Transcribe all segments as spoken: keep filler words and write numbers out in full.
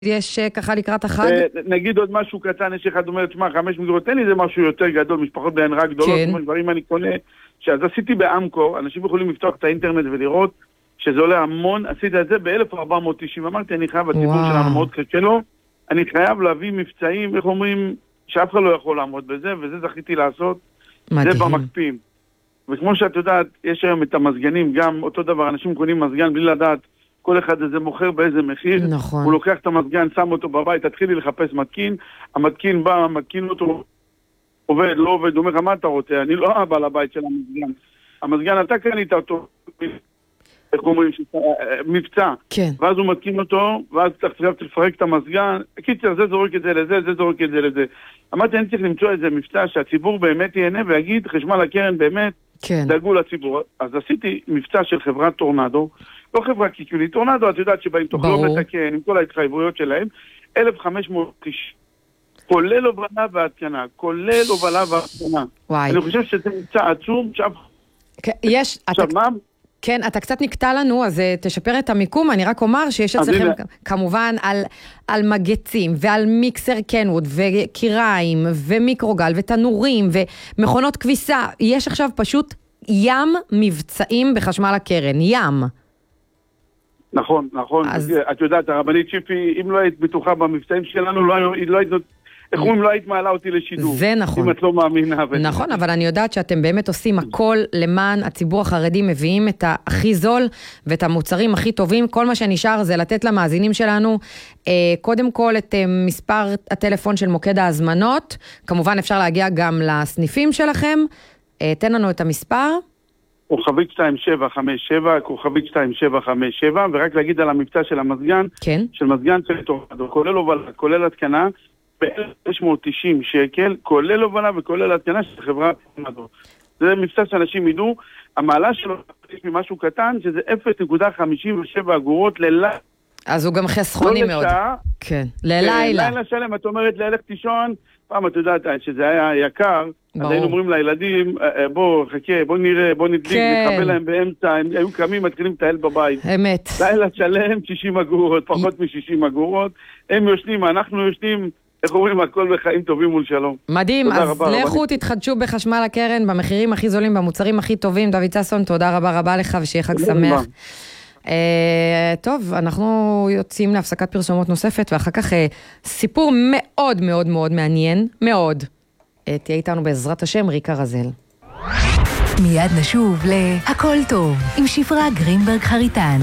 יש ככה לקראת החג? נגיד עוד משהו קטן, יש אחד אומר, תשמע, חמש מגרות, תן לי זה משהו יותר גדול, משפחות בהן רק גדולות, כמו דברים אני קונה, שאז עשיתי באמקור, אנשים יכולים לפתוח את האינטרנט ולראות שזה עולה המון, עשיתי את זה ב-אלף ארבע מאות תשעים, אמרתי, אני חייב, הציבור שלנו מאוד קשה לו, אני חייב להביא מבצעים, איך אומרים, שאף אחד לא יכול לעמוד בזה, וזה זכיתי לעשות, זה במקפים. וכמו שאת יודעת, יש היום את המזגנים, גם אותו דבר, אנשים קונים מזגן בלי לדעת כל אחד הזה מוכר באיזה מחיר, נכון. הוא לוקח את המתקין, שם אותו בבית, תתחילי לחפש מתקין, המתקין בא, המתקין אותו, עובד, לא עובד, הוא אומר, מה אתה רוצה? אני לא אבא לבית של המזגן. המזגן, אתה קנית אותו, איך אומרים, מבצע. כן. ואז הוא מתקין אותו, ואז צריך לפרק את המזגן, קיצר, זה זורק את זה לזה, זה זורק את זה לזה. אמרתי, אני צריך למצוא איזה מבצע שהציבור באמת ייהנה ויגיד, חשמל הקרן באמת, כן. דאגו לציבור. אז עשיתי מבצע של חברת טורנדו, לא חברה קיקיונית, טורנדו, את יודעת שבאים תוכלו לתקן עם כל ההתחייבויות שלהם, אלף וחמש מאות תשעים, כולל הובלה והתקנה, כולל הובלה והתקנה. וואי. אני חושב שזה מבצע עצום, עכשיו... יש... עכשיו מה? כן, אתה קצת נקטע לנו, אז תשפר את המיקום, אני רק אומר שיש אצלכם כמובן על, על מגצים ועל מיקסר קנווד וקיריים ומיקרוגל ותנורים ומכונות כביסה, יש עכשיו פשוט ים מבצעים בחשמל הקרן, ים. נכון, נכון, אז... את יודעת, הרבנית שיפי, אם לא היית בטוחה במבצעים שלנו, לא, לא היית... איך אומרים, לא היית מעלה אותי לשידור. זה נכון. אם את לא מאמינה. נכון, אבל אני יודעת שאתם באמת עושים הכל למען הציבור החרדי, מביאים את הכי זול ואת המוצרים הכי טובים. כל מה שנשאר זה לתת למאזינים שלנו, קודם כל את מספר הטלפון של מוקד ההזמנות. כמובן אפשר להגיע גם לסניפים שלכם. תן לנו את המספר. כוכבית שתיים שבע חמש שבע, כוכבית שתיים שבע חמש שבע, ורק להגיד על המבצע של המזגן. כן. של מזגן של טורנדו, כולל הובלה, כולל התקנה. ב-אלף וחמש מאות תשעים שקל, כולל הובלה וכולל התקנה של חברת טורנדו. זה מבצע שאנשים ידעו, המעלה שלו יש ממשהו קטן, שזה אפס נקודה חמישים ושבע אגורות ללילה. אז הוא גם חסכוני מאוד. כן, ללילה. לילה שלם, את אומרת לילך תישון, פעם את יודעת שזה היה יקר, אז היינו אומרים לילדים, בוא חכה, בוא נראה, בוא נדליק, נקבל להם באמצע, הם היו קמים, מתחילים לטייל בבית. אמת. לילה שלם, שישים אגורות, פחות מ-שישים אגורות, הם יושנים, אנחנו יושנים, איך אומרים, הכל בחיים טובים מול שלום. מדהים, אז לכו תתחדשו בחשמל הקרן, במחירים הכי זולים, במוצרים הכי טובים. דוד ששון, תודה רבה רבה לך, ושיהיה חג שמח. טוב, אנחנו יוצאים להפסקת פרסומות נוספת, ואחר כך סיפור מאוד מאוד מאוד מעניין, מאוד. תהיה איתנו בעזרת השם, ריקה רזל. מיד נשוב להכל טוב, עם שפרה גרינברג חריטן.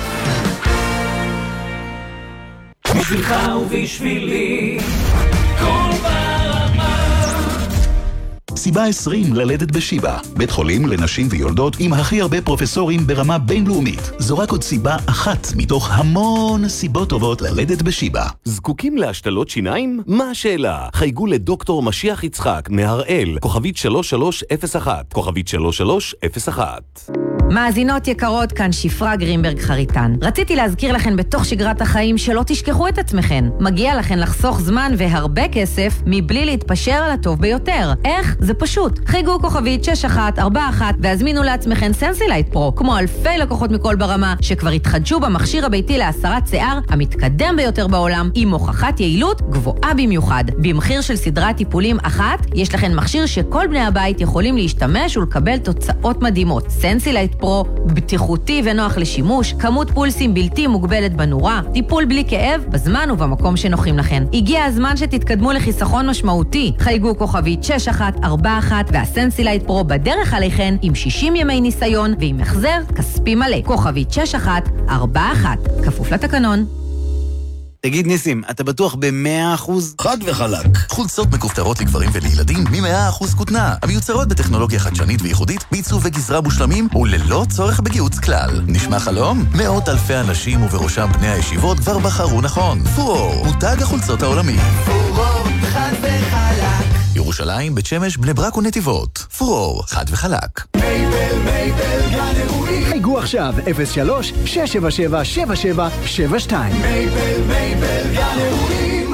בשבילך ובשבילי כל ברמה. סיבה עשרים ללדת בשיבא, בית חולים לנשים ויולדות עם הכי הרבה פרופסורים ברמה בינלאומית. זו רק עוד סיבה אחת מתוך המון סיבות טובות ללדת בשיבא. זקוקים להשתלות שיניים? מה השאלה? חייגו לדוקטור משיח יצחק מהראל, כוכבית שלוש שלוש אפס אחת, כוכבית שלוש שלוש אפס אחת. מאזינות יקרות, כאן שפרה גרינברג חריטן. רציתי להזכיר לכן בתוך שגרת החיים שלא תשכחו את עצמכן. מגיע לכן לחסוך זמן והרבה כסף מבלי להתפשר על הטוב ביותר. איך? זה פשוט. חייגו כוכבית שש אחת ארבע אחת והזמינו לעצמכן סנסילייט פרו, כמו אלפי לקוחות מכל ברמה שכבר התחדשו במכשיר הביתי להסרת שיער המתקדם ביותר בעולם עם הוכחת יעילות גבוהה במיוחד. במחיר של סדרת טיפולים אחת, יש לכן מכשיר שכל בני הבית יכולים להשתמש ולקבל תוצאות מדהימות. סנסילייט פרו, בטיחותי ונוח לשימוש, כמות פולסים בלתי מוגבלת בנורה, טיפול בלי כאב, בזמן ובמקום שנוחים לכן. הגיע הזמן שתתקדמו לחיסכון משמעותי. חייגו כוכבית שש אחת ארבע אחת והסנסילייט פרו בדרך עליכן עם שישים ימי ניסיון ועם החזר כספי מלא. כוכבית שש אחת ארבע אחת, כפוף לתקנון. תגיד ניסים, אתה בטוח ב-מאה אחוז? חד וחלק. חולצות מכופתרות לגברים ולילדים מ-מאה אחוז כותנה, המיוצרות בטכנולוגיה חדשנית וייחודית, בעיצוב וגזרה מושלמים וללא צורך בגיוץ כלל. נשמע חלום? מאות אלפי אנשים ובראשם בני הישיבות כבר בחרו נכון. פורור, מותג החולצות העולמי. פורור, חד וחלק. ירושלים, בית שמש, בני ברק ונתיבות. פורור, חד וחלק. מייבל, מייבל, גן אירועים. חייגו עכשיו אפס שלוש שש שבע שבע שבע שבע שבע שתיים. מייבל, מייבל, גן אירועים.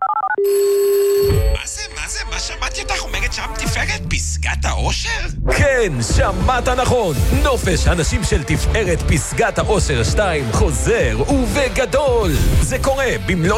מה זה, מה זה, מה שמעתי אותך אומרת שם תפארת פסגת האושר? כן, כן, שמעת נכון. נופש הנשים של תפארת פסגת האושר שתיים חוזר ובגדול. זה קורה במלוא